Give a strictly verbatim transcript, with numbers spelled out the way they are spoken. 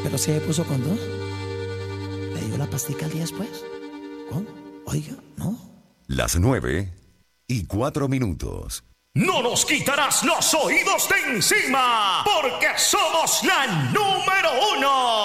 Pero se puso condón. ¿Le dio la pastica al día después? ¿Cómo? Oiga, ¿no? Las nueve y cuatro minutos. No nos quitarás los oídos de encima, porque somos la número uno.